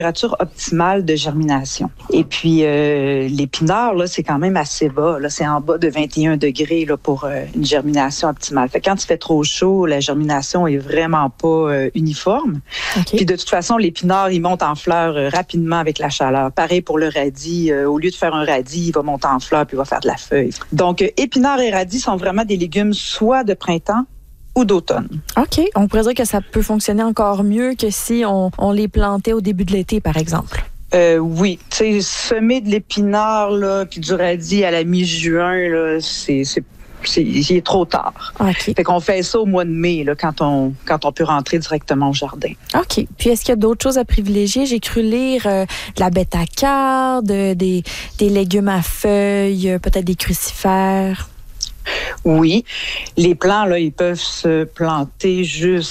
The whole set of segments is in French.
température optimale de germination. Et puis, l'épinard, là, c'est quand même assez bas. Là, c'est en bas de 21 degrés là, pour une germination optimale. Fait que quand il fait trop chaud, la germination est vraiment pas uniforme. Okay. Puis de toute façon, l'épinard, il monte en fleurs rapidement avec la chaleur. Pareil pour le radis. Au lieu de faire un radis, il va monter en fleurs puis il va faire de la feuille. Donc, épinards et radis sont vraiment des légumes soit de printemps ou d'automne. OK. On pourrait dire que ça peut fonctionner encore mieux que si on les plantait au début de l'été, par exemple. Oui. Tu sais, semer de l'épinard là, puis du radis à la mi-juin, là, il est trop tard. OK. Fait qu'on fait ça au mois de mai, là, quand on peut rentrer directement au jardin. OK. Puis est-ce qu'il y a d'autres choses à privilégier? J'ai cru lire de la bêta-carde, des légumes à feuilles, peut-être des crucifères. Oui. Les plants, là, ils peuvent se planter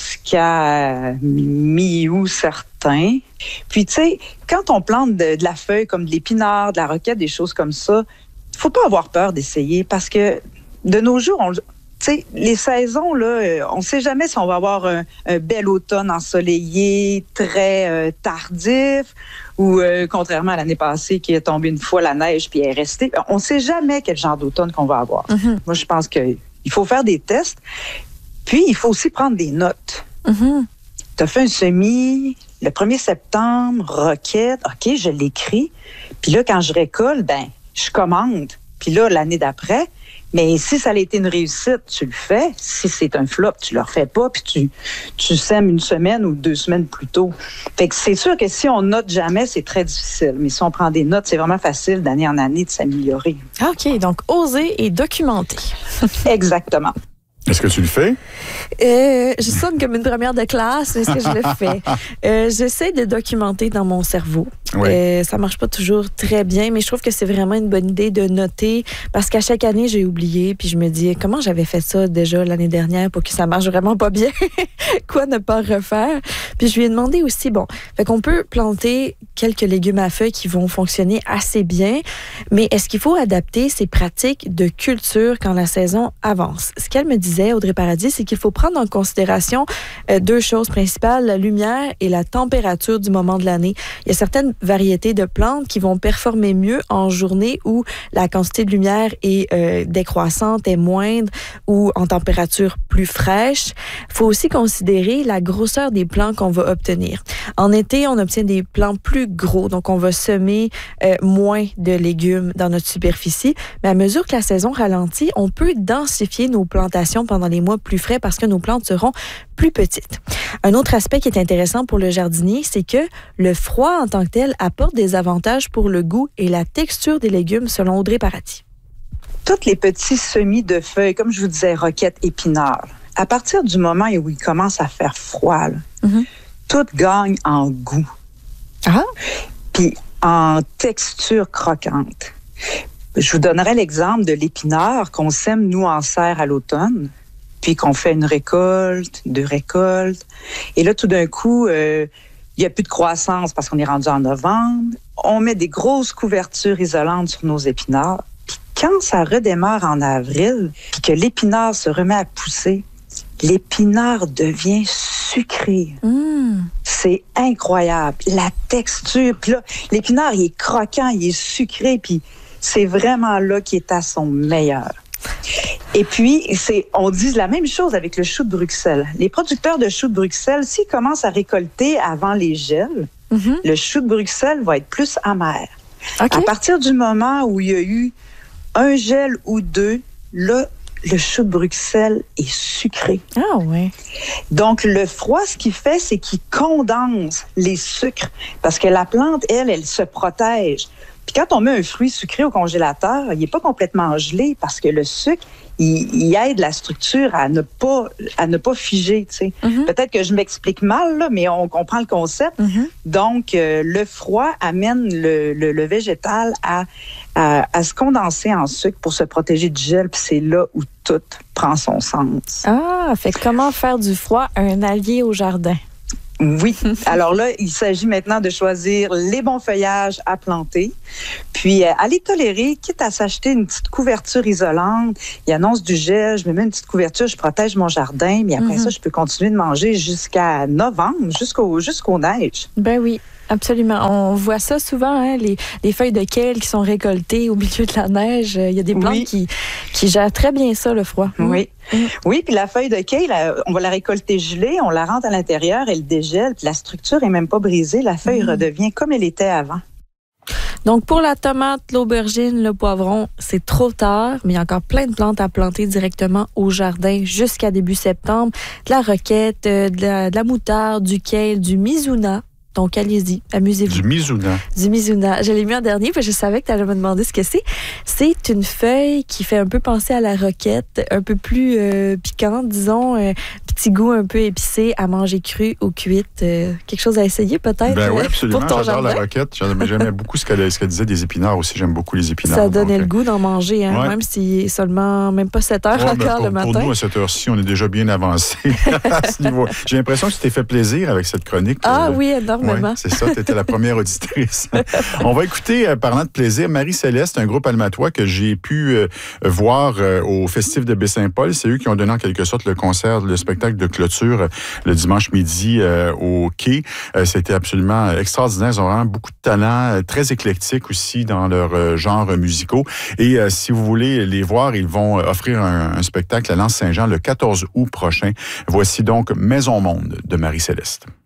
jusqu'à mi-août certains. Puis, tu sais, quand on plante de la feuille comme de l'épinard, de la roquette, des choses comme ça, faut pas avoir peur d'essayer parce que de nos jours, tu sais, les saisons, là, on sait jamais si on va avoir un bel automne ensoleillé, très tardif, ou contrairement à l'année passée qui est tombée une fois la neige puis elle est restée. On sait jamais quel genre d'automne qu'on va avoir. Mm-hmm. Moi, je pense qu'il faut faire des tests. Puis, il faut aussi prendre des notes. Mm-hmm. Tu as fait un semis le 1er septembre, roquette, OK, je l'écris. Puis là, quand je récolte, ben, je commande. Puis là, l'année d'après, mais si ça a été une réussite, tu le fais. Si c'est un flop, tu le refais pas, puis tu sèmes une semaine ou 2 semaines plus tôt. Fait que c'est sûr que si on note jamais, c'est très difficile. Mais si on prend des notes, c'est vraiment facile d'année en année de s'améliorer. OK, donc oser et documenter. Exactement. Est-ce que tu le fais? Je sonne comme une première de classe. Est-ce que je le fais? J'essaie de documenter dans mon cerveau. Oui. Ça marche pas toujours très bien, mais je trouve que c'est vraiment une bonne idée de noter parce qu'à chaque année, j'ai oublié puis je me dis comment j'avais fait ça déjà l'année dernière pour que ça marche vraiment pas bien. Quoi ne pas refaire? Puis je lui ai demandé aussi, fait qu'on peut planter quelques légumes à feuilles qui vont fonctionner assez bien, mais est-ce qu'il faut adapter ces pratiques de culture quand la saison avance? Ce qu'elle me disait, Audrey Paradis, c'est qu'il faut prendre en considération 2 choses principales, la lumière et la température du moment de l'année. Il y a certaines variétés de plantes qui vont performer mieux en journée où la quantité de lumière est décroissante, est moindre ou en température plus fraîche. Il faut aussi considérer la grosseur des plants qu'on va obtenir. En été, on obtient des plants plus gros, donc on va semer moins de légumes dans notre superficie. Mais à mesure que la saison ralentit, on peut densifier nos plantations pendant les mois plus frais parce que nos plantes seront plus petites. Un autre aspect qui est intéressant pour le jardinier, c'est que le froid en tant que tel apporte des avantages pour le goût et la texture des légumes selon Audrey Paradis. Tous les petits semis de feuilles, comme je vous disais, roquettes, épinards, à partir du moment où il commence à faire froid, là, tout gagne en goût. Ah! Puis en texture croquante. Je vous donnerai l'exemple de l'épinard qu'on sème, nous, en serre à l'automne, puis qu'on fait une récolte, 2 récoltes. Et là, tout d'un coup, il n'y a plus de croissance parce qu'on est rendu en novembre. On met des grosses couvertures isolantes sur nos épinards. Puis quand ça redémarre en avril, puis que l'épinard se remet à pousser, l'épinard devient sucré. C'est incroyable. La texture. Puis là, l'épinard, il est croquant, il est sucré, puis c'est vraiment là qu'il est à son meilleur. Et puis, on dit la même chose avec le chou de Bruxelles. Les producteurs de chou de Bruxelles, s'ils commencent à récolter avant les gels, le chou de Bruxelles va être plus amer. Okay. À partir du moment où il y a eu un gel ou 2, là, le chou de Bruxelles est sucré. Ah ouais. Donc, le froid, ce qu'il fait, c'est qu'il condense les sucres parce que la plante, elle se protège. Puis quand on met un fruit sucré au congélateur, il n'est pas complètement gelé parce que le sucre, il aide la structure à ne pas figer. Tu sais. Peut-être que je m'explique mal, là, mais on comprend le concept. Donc, le froid amène le végétal à se condenser en sucre pour se protéger du gel. Puis c'est là où tout prend son sens. Ah, fait comment faire du froid un allié au jardin? Oui. Alors là, il s'agit maintenant de choisir les bons feuillages à planter, puis à les tolérer, quitte à s'acheter une petite couverture isolante. Il annonce du gel, je me mets une petite couverture, je protège mon jardin, mais après ça, je peux continuer de manger jusqu'à novembre, jusqu'aux neiges. Ben oui. Absolument. On voit ça souvent, hein, les feuilles de kale qui sont récoltées au milieu de la neige. Il y a des plantes qui gèrent très bien ça, le froid. Oui. Oui, puis la feuille de kale, on va la récolter gelée, on la rentre à l'intérieur, elle dégèle, puis la structure est même pas brisée. La feuille redevient comme elle était avant. Donc, pour la tomate, l'aubergine, le poivron, c'est trop tard, mais il y a encore plein de plantes à planter directement au jardin jusqu'à début septembre. De la roquette, de la moutarde, du kale, du mizuna. Donc, allez-y, amusez-vous. Du mizuna. Du mizuna. Je l'ai mis en dernier parce que je savais que tu allais me demander ce que c'est. C'est une feuille qui fait un peu penser à la roquette, un peu plus piquante, disons, petit goût un peu épicé à manger cru ou cuite. Quelque chose à essayer peut-être oui, absolument. pour ton J'adore jardin. la roquette. J'aimais beaucoup ce qu'elle disait des épinards aussi. J'aime beaucoup les épinards. Ça donnait le goût d'en manger, hein, même s'il est seulement même pas 7 heures encore le matin. Pour nous, à cette heure-ci, on est déjà bien avancé à ce niveau. J'ai l'impression que tu t'es fait plaisir avec cette chronique. Ah oui, énormément. Ouais, c'est ça, tu étais la première auditrice. On va écouter, parlant de plaisir, Marie-Céleste, un groupe almatois que j'ai pu voir au Festif de Baie-Saint-Paul. C'est eux qui ont donné en quelque sorte le spectacle de clôture le dimanche midi au quai. C'était absolument extraordinaire. Ils ont vraiment beaucoup de talent, très éclectique aussi dans leurs genres musicaux. Et si vous voulez les voir, ils vont offrir un spectacle à l'Anse Saint-Jean le 14 août prochain. Voici donc Maison Monde de Marie-Céleste.